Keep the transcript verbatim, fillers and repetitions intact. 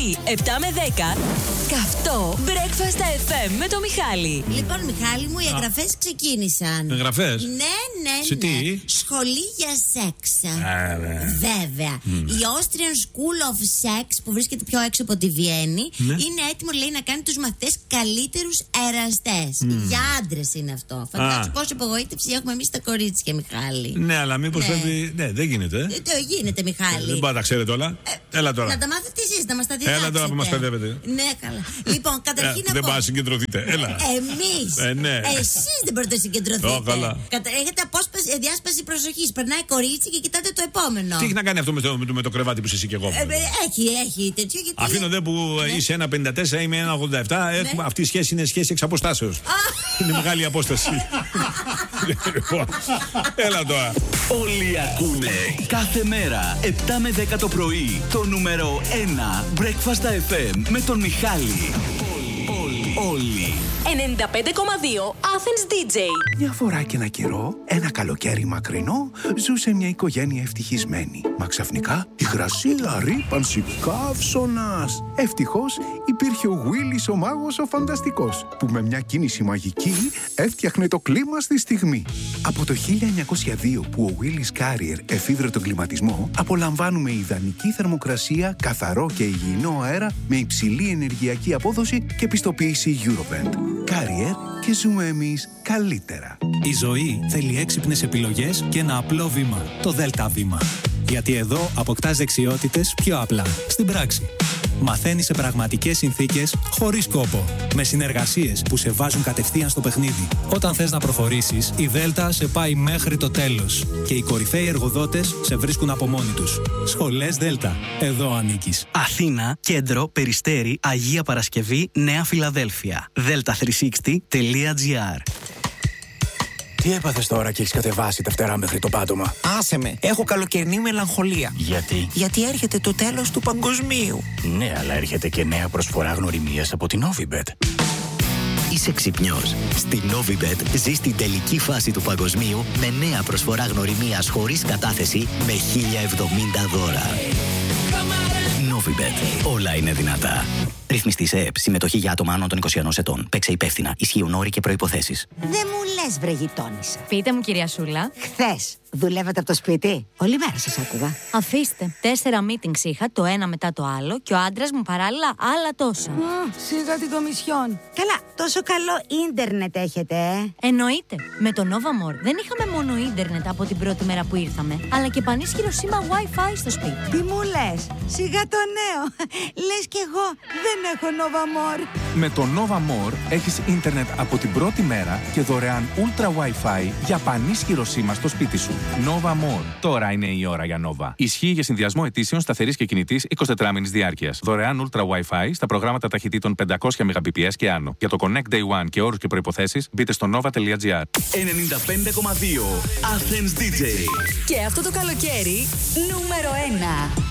πρωί, επτά με δέκα, καυτό Breakfast εφ εμ με το Μιχάλη. Λοιπόν, Μιχάλη μου, οι εγγραφές ξεκίνησαν. Εγγραφές? Ναι, ναι, σε τι? ναι. Σχολή για σεξ. Α, ναι. Βέβαια. Mm. Η Austrian School of Sex, που βρίσκεται πιο έξω από τη Βιέννη, ναι, είναι έτοιμο, λέει, να κάνει τους μαθητές καλύτερους εραστές. Mm. Για άντρες είναι αυτό. Φαντάζομαι πόσο απογοήτευση έχουμε εμείς τα κορίτσια, Μιχάλη. Ναι, αλλά μήπως ναι. πρέπει. Ναι, δεν γίνεται. Ε, το γίνεται, Μιχάλη. Δεν πάτε να ξέρετε όλα. Ε, Έλα τώρα. Να τα μάθετε εσείς, να μας τα διδάξετε. Έλα τώρα που μας παιδεύετε. Ναι, καλά. Λοιπόν, καταρχήν. Ε, δεν πάτε να συγκεντρωθείτε. Έλα. Εμείς. Ε, ναι. Εσείς δεν μπορείτε να συγκεντρωθείτε. Oh, καλά. Κατα... Έχετε απόσπαση, διάσπαση προσοχής. Περνάει κορίτσι και κοιτάτε το επόμενο. Τι έχει να κάνει αυτό με το, με το, με το κρεβάτι που είσαι εσύ και εγώ? Ε, έχει, έχει τέτοιο. Γιατί... Αφήνω δε που ναι. είσαι ένα πενήντα τέσσερα, είμαι ένα ογδόντα επτά. Ναι. Έχουμε, αυτή η σχέση είναι σχέση εξ αποστάσεως. Είναι μεγάλη απόσταση. Έλα τώρα. Όλοι ακούνε κάθε μέρα επτά με δέκα το πρωί το νούμερο ένα Breakfast εφ εμ με τον Μιχάλη. Όλοι, όλοι. ενενήντα πέντε κόμμα δύο Athens ντι τζέι. Μια φορά και ένα καιρό, ένα καλοκαίρι μακρινό, ζούσε μια οικογένεια ευτυχισμένη. Μα ξαφνικά υγρασία, ρύπανση, καύσωνας. Ευτυχώς υπήρχε ο Γουίλις ο μάγος ο φανταστικός, που με μια κίνηση μαγική έφτιαχνε το κλίμα στη στιγμή. Από το χίλια εννιακόσια δύο που ο Γουίλις Κάριερ εφήβρε τον κλιματισμό, απολαμβάνουμε ιδανική θερμοκρασία, καθαρό και υγιεινό αέρα με υψηλή ενεργειακή απόδοση και πιστοποίηση Eurovent. Carrier και ζούμε εμείς καλύτερα. Η ζωή θέλει έξυπνες επιλογές και ένα απλό βήμα. Το Δέλτα βήμα. Γιατί εδώ αποκτάς δεξιότητες πιο απλά, στην πράξη. Μαθαίνεις σε πραγματικές συνθήκες, χωρίς κόπο. Με συνεργασίες που σε βάζουν κατευθείαν στο παιχνίδι. Όταν θες να προχωρήσεις, η Δέλτα σε πάει μέχρι το τέλος. Και οι κορυφαίοι εργοδότες σε βρίσκουν από μόνοι τους. Σχολές Δέλτα. Εδώ ανήκεις. Αθήνα, Κέντρο, Περιστέρι, Αγία Παρασκευή, Νέα Φιλαδέλφια. δέλτα τριακόσια εξήντα τελεία τζι άρ. Τι έπαθες τώρα και έχεις κατεβάσει τα φτερά μέχρι το πάτωμα? Άσε με, έχω καλοκαιρινή μελαγχολία. Γιατί? Γιατί έρχεται το τέλος του παγκοσμίου. Ναι, αλλά έρχεται και νέα προσφορά γνωριμίας από την Novibet. Είσαι ξυπνιός. Στη Novibet ζεις την τελική φάση του παγκοσμίου με νέα προσφορά γνωριμίας χωρίς κατάθεση με χίλια εβδομήντα δώρα. Novibet. Όλα είναι δυνατά. Ρυθμιστή σε ΕΕΠ. Συμμετοχή για άτομα άνω των είκοσι ενός ετών. Παίξε υπεύθυνα. Ισχύουν όροι και προϋποθέσεις. Δεν μου λες, βρε γειτόνισσα. Πείτε μου, κυρία Σούλα. Χθες δουλεύατε από το σπίτι? Όλη μέρα σας άκουγα. Αφήστε. Τέσσερα meetings είχα, το ένα μετά το άλλο, και ο άντρας μου παράλληλα άλλα τόσα. Mm, σιγά την κομισιόν. Καλά, τόσο καλό ίντερνετ έχετε, ε? Εννοείται. Με το Nova More δεν είχαμε μόνο ίντερνετ από την πρώτη μέρα που ήρθαμε, αλλά και πανίσχυρο σήμα Wi-Fi στο σπίτι. Τι μου λες? Σιγά το νέο. Λες κι εγώ δεν έχω Nova More. Με το Nova More έχεις ίντερνετ από την πρώτη μέρα και δωρεάν Ultra Wi-Fi για πανίσχυρο σήμα στο σπίτι σου. Nova More. Τώρα είναι η ώρα για Nova. Ισχύει για συνδυασμό ετήσιων σταθερής και κινητής εικοσιτετράμηνης διάρκειας. Δωρεάν Ultra Wi-Fi στα προγράμματα ταχυτήτων πεντακόσια Mbps και άνω. Για το Connect Day One και όρους και προϋποθέσεις μπείτε στο nova τελεία τζι άρ. ενενήντα πέντε κόμμα δύο Athens ντι τζέι. Και αυτό το καλοκαίρι νούμερο ένα.